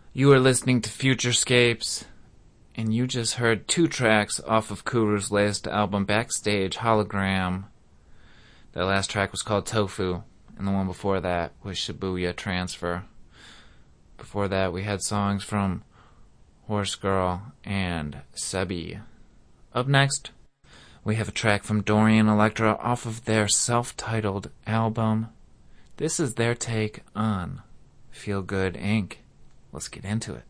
You are listening to Futurescapes, and you just heard 2 tracks off of Kuru's latest album, Backstage Hologram. That last track was called Tofu, and the one before that was Shibuya Transfer. Before that, we had songs from Horse Girl and Sebi. Up next, we have a track from Dorian Electra off of their self-titled album. This is their take on Feel Good Inc. Let's get into it.